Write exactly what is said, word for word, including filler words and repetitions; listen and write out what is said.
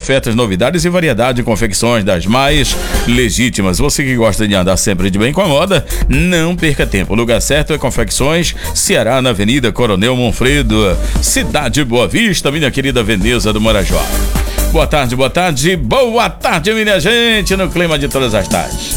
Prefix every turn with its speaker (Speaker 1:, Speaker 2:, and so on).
Speaker 1: ofertas, novidades e variedade de confecções das mais legítimas. Você que gosta de andar sempre de bem com a moda, não perca tempo. O lugar certo é Confecções Ceará, na Avenida Coronel Monfredo, Cidade Boa Vista, minha querida Veneza do Marajó. Boa tarde, boa tarde, boa tarde, minha gente, no clima de todas as tardes.